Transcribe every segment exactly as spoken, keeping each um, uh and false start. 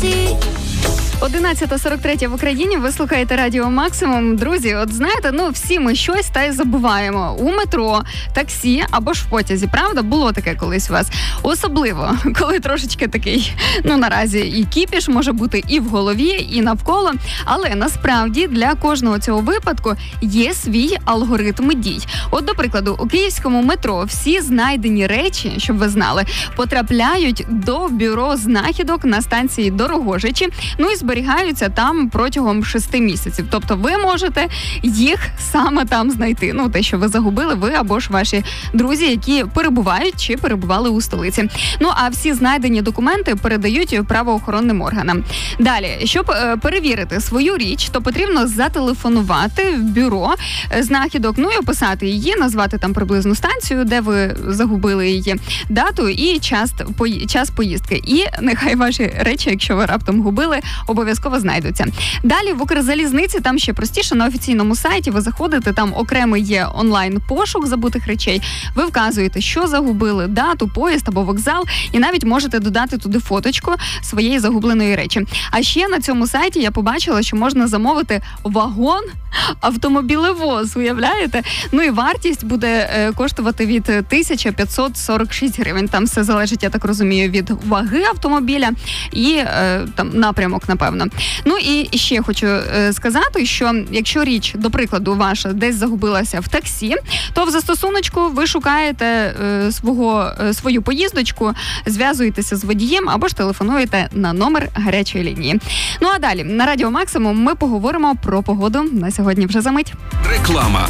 одинадцята сорок три в Україні, ви слухаєте Радіо Максимум. Друзі, от знаєте, ну всі ми щось та й забуваємо. У метро, таксі або ж в потязі, правда? Було таке колись у вас. Особливо, коли трошечки такий, ну наразі і кіпіш може бути і в голові, і навколо. Але насправді для кожного цього випадку є свій алгоритм дій. От, до прикладу, у київському метро всі знайдені речі, щоб ви знали, потрапляють до бюро знахідок на станції Дорогожичі, ну і зберігаються там протягом шести місяців. Тобто ви можете їх саме там знайти. Ну, те, що ви загубили, ви або ж ваші друзі, які перебувають чи перебували у столиці. Ну, а всі знайдені документи передають правоохоронним органам. Далі, щоб е, перевірити свою річ, то потрібно зателефонувати в бюро знахідок, ну і описати її, назвати там приблизну станцію, де ви загубили її, дату і час, по, час поїздки. І нехай ваші речі, якщо ви раптом губили, обов'язково знайдуться. Далі в Укрзалізниці там ще простіше, на офіційному сайті ви заходите, там окремий є онлайн-пошук забутих речей, ви вказуєте, що загубили, дату, поїзд або вокзал, і навіть можете додати туди фоточку своєї загубленої речі. А ще на цьому сайті я побачила, що можна замовити вагон автомобілевоз, уявляєте? Ну і вартість буде е, коштувати від тисяча п'ятсот сорок шість гривень. Там все залежить, я так розумію, від ваги автомобіля і е, там напрямок, напевно. Ну і ще хочу е, сказати, що якщо річ, до прикладу, ваша десь загубилася в таксі, то в застосуночку ви шукаєте е, свого, е, свою поїздочку, зв'язуєтеся з водієм або ж телефонуєте на номер гарячої лінії. Ну а далі, на Радіо Максимум ми поговоримо про погоду на сьогодні вже за мить. Реклама.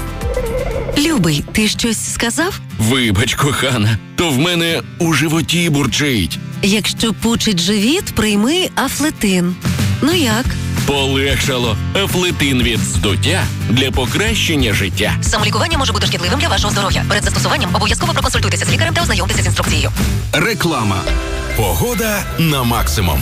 Любий, ти щось сказав? Вибач, кохана, то в мене у животі бурчить. Якщо пучить живіт, прийми Афлетин. Ну як? Полегшало. Афлетин від здуття для покращення життя. Самолікування може бути шкідливим для вашого здоров'я. Перед застосуванням обов'язково проконсультуйтеся з лікарем та ознайомтеся з інструкцією. Реклама. Погода на максимум.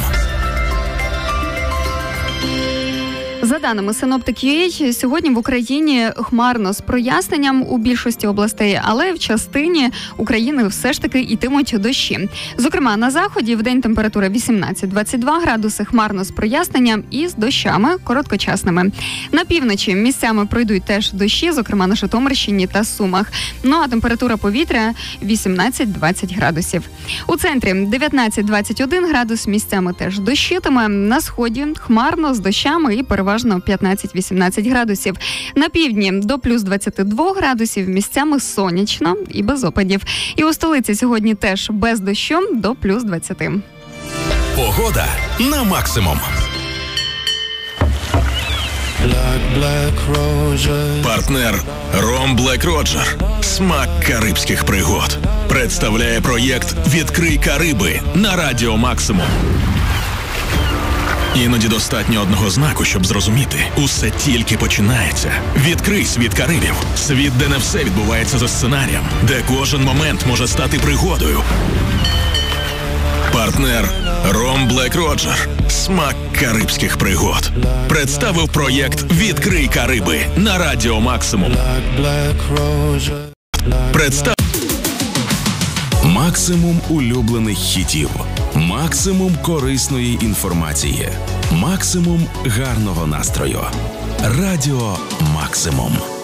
За даними Синоптик.ua, сьогодні в Україні хмарно з проясненням у більшості областей, але в частині України все ж таки йтимуть дощі. Зокрема, на заході вдень температура вісімнадцять-двадцять два градуси, хмарно з проясненням і з дощами короткочасними. На півночі місцями пройдуть теж дощі, зокрема на Житомирщині та Сумах. Ну а температура повітря вісімнадцять-двадцять градусів. У центрі дев'ятнадцять-двадцять один градус, місцями теж дощитиме. На сході хмарно з дощами і переважно п'ятнадцять-вісімнадцять градусів. На півдні до плюс двадцять два градусів, місцями сонячно і без опадів. І у столиці сьогодні теж без дощу до плюс двадцять. Погода на максимум. Партнер Ром Блек Роджер. Смак карибських пригод. Представляє проєкт «Відкрий Кариби» на Радіо Максимум. Іноді достатньо одного знаку, щоб зрозуміти. Усе тільки починається. Відкрий світ Карибів. Світ, де не все відбувається за сценарієм. Де кожен момент може стати пригодою. Партнер Ром Блек Роджер. Смак карибських пригод. Представив проєкт «Відкрий Кариби» на Радіо Максимум. Представ... Максимум улюблених хітів. Максимум корисної інформації. Максимум гарного настрою. Радіо Максимум.